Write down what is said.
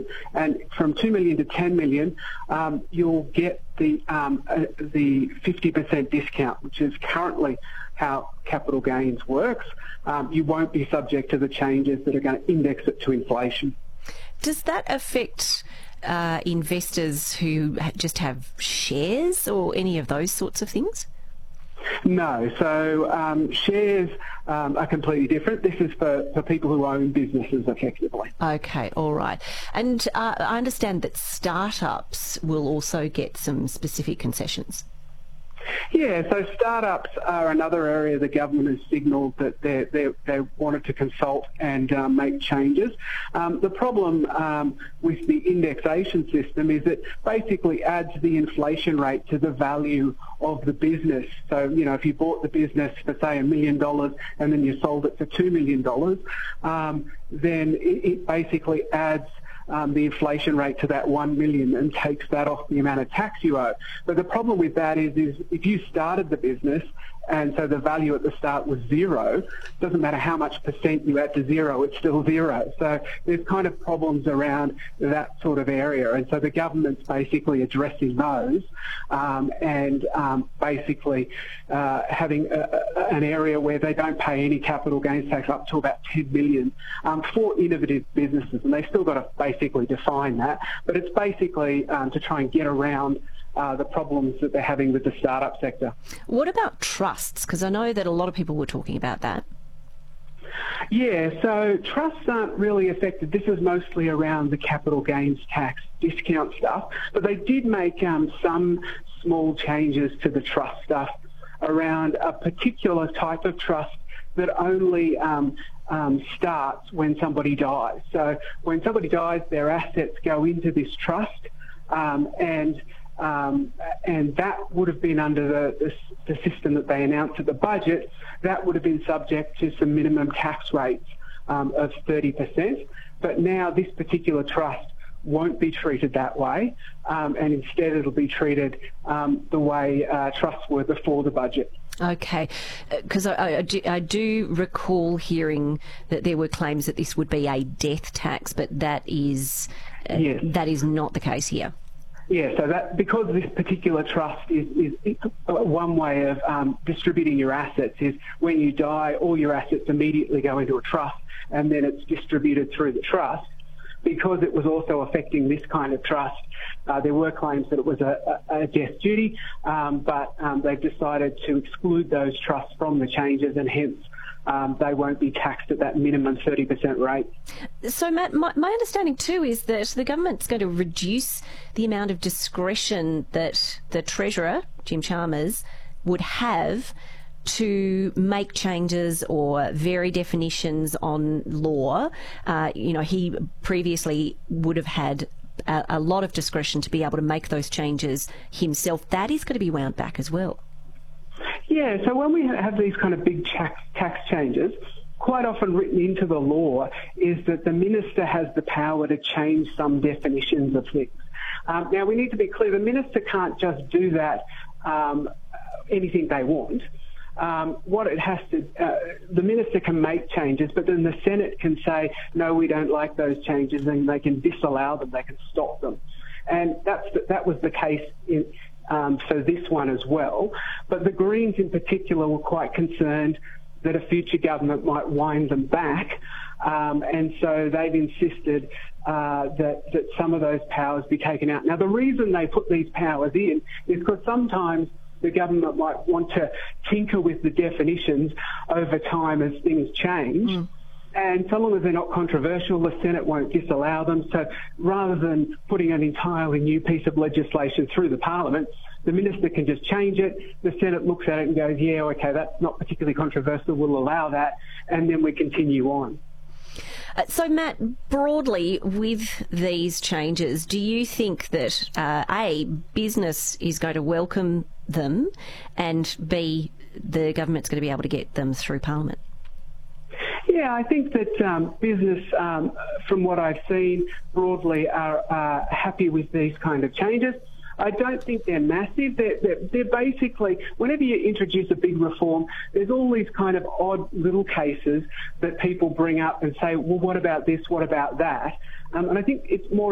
and from 2 million to 10 million, you'll get the 50% discount, which is currently how capital gains works. You won't be subject to the changes that are going to index it to inflation. Does that affect investors who just have shares or any of those sorts of things? No. So shares are completely different. This is for people who own businesses effectively. Okay, all right. And I understand that startups will also get some specific concessions. Yeah, so startups are another area the government has signalled that they wanted to consult and make changes. The problem with the indexation system is it basically adds the inflation rate to the value of the business. So, you know, if you bought the business for, say, $1 million and then you sold it for $2 million, then it basically adds the inflation rate to that 1 million and takes that off the amount of tax you owe. But the problem with that is if you started the business and so the value at the start was zero, doesn't matter how much percent you add to zero, it's still zero. So there's kind of problems around that sort of area. And so the government's basically addressing those and basically having an area where they don't pay any capital gains tax up to about 10 million for innovative businesses. And they've still got to basically define that. But it's basically to try and get around the problems that they're having with the startup sector. What about trusts? Because I know that a lot of people were talking about that. Yeah, so trusts aren't really affected. This is mostly around the capital gains tax discount stuff, but they did make some small changes to the trust stuff around a particular type of trust that only starts when somebody dies. So when somebody dies, their assets go into this trust, and that would have been under the system that they announced at the budget. That would have been subject to some minimum tax rates of 30%. But now this particular trust won't be treated that way, and instead it'll be treated the way trusts were before the budget. Okay, because I do recall hearing that there were claims that this would be a death tax, but that is Yes. that is not the case here. Yeah, so that because this particular trust is one way of distributing your assets is when you die, all your assets immediately go into a trust and then it's distributed through the trust. Because it was also affecting this kind of trust, there were claims that it was a death duty, but they've decided to exclude those trusts from the changes and hence they won't be taxed at that minimum 30% rate. So, Matt, my understanding too is that the government's going to reduce the amount of discretion that the Treasurer, Jim Chalmers, would have to make changes or vary definitions on law. He previously would have had a lot of discretion to be able to make those changes himself. That is going to be wound back as well. Yeah, so when we have these kind of big tax changes, quite often written into the law is that the minister has the power to change some definitions of things. Now, we need to be clear, the minister can't just do that anything they want. What it has to, the minister can make changes, but then the Senate can say, no, we don't like those changes, and they can disallow them, they can stop them. And that was the case for this one as well. But the Greens in particular were quite concerned that a future government might wind them back, and so they've insisted that some of those powers be taken out. Now, the reason they put these powers in is because sometimes the government might want to tinker with the definitions over time as things change. And so long as they're not controversial, the Senate won't disallow them. So rather than putting an entirely new piece of legislation through the Parliament, the minister can just change it. The Senate looks at it and goes, yeah, okay, that's not particularly controversial, we'll allow that, and then we continue on. So, Matt, broadly, with these changes, do you think that, A, business is going to welcome them, and B, the government's going to be able to get them through Parliament? Yeah, I think that business, from what I've seen, broadly are happy with these kind of changes. I don't think they're massive. They're basically, whenever you introduce a big reform, there's all these kind of odd little cases that people bring up and say, well, what about this, what about that? And I think it's more